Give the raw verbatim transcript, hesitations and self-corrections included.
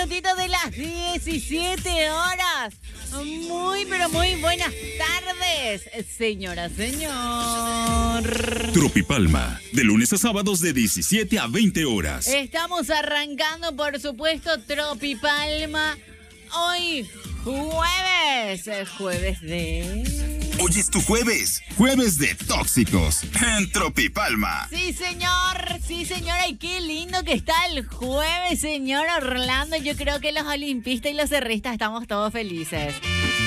minutitos de las diecisiete horas. Muy, pero muy buenas tardes, señora, señor. Tropipalma, de lunes a sábados de diecisiete a veinte horas. Estamos arrancando, por supuesto, Tropipalma. Hoy, jueves. Jueves de... Hoy es tu jueves, jueves de tóxicos, en Tropipalma. Sí, señor, sí, señora, y qué lindo que está el jueves, señor Orlando. Yo creo que los olimpistas y los cerristas estamos todos felices.